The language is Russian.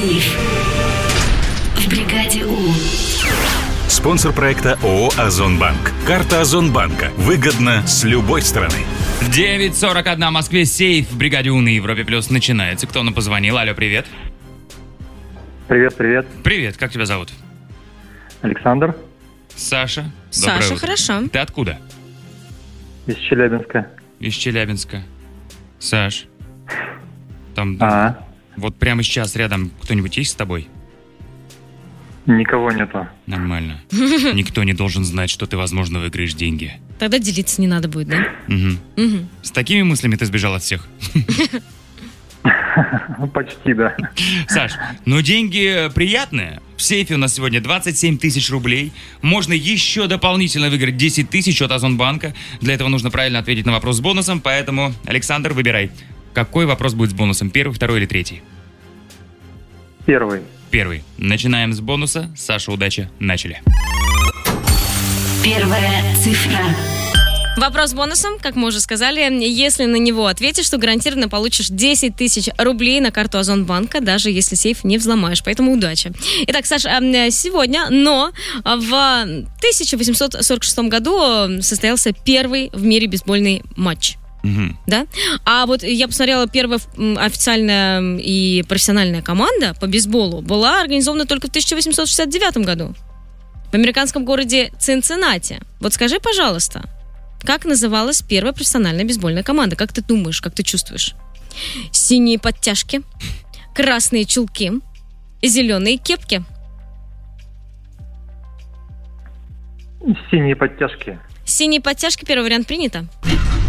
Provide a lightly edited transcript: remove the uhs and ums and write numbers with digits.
Сейф в бригаде У. Спонсор проекта ООО «Озонбанк». Карта Озонбанка. Выгодно с любой стороны. 9:41 в Москве. Сейф в бригаде У на Европе Плюс начинается. Кто нам позвонил? Алло, привет. Привет. Привет, как тебя зовут? Александр Саша. Саша, Доброе утро. хорошо. Ты откуда? из Челябинска. Из Челябинска. Саш. Там вот прямо сейчас рядом кто-нибудь есть с тобой? Никого нету. Нормально. Никто не должен знать, что ты, возможно, выиграешь деньги. Тогда делиться не надо будет, да? Угу. С такими мыслями ты сбежал от всех? Почти, да. Саш, ну деньги приятные. В сейфе у нас сегодня 27 тысяч рублей. Можно еще дополнительно выиграть 10 тысяч от Озонбанка. Для этого нужно правильно ответить на вопрос с бонусом. Поэтому, Александр, выбирай. Какой вопрос будет с бонусом? Первый, второй или третий? Первый. Первый. Начинаем с бонуса. Саша, удачи. Начали. Первая цифра. Вопрос с бонусом, как мы уже сказали, если на него ответишь, то гарантированно получишь 10 тысяч рублей на карту Озонбанка, даже если сейф не взломаешь, поэтому удачи. Итак, Саша, сегодня, но в 1846 году состоялся первый в мире бейсбольный матч. Угу. Да? А вот я посмотрела, первая официальная и профессиональная команда по бейсболу была организована только в 1869 году в американском городе Цинциннати. Вот скажи, пожалуйста, как называлась первая профессиональная бейсбольная команда? Как ты думаешь, как ты чувствуешь? Синие подтяжки, красные чулки, зеленые кепки. Синие подтяжки. Синие подтяжки, первый вариант принято.